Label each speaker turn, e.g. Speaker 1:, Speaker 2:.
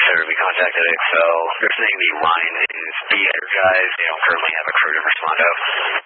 Speaker 1: necessary to be contacted at Excel. They're saying the line is de-energized. They don't currently have a crew to respond out.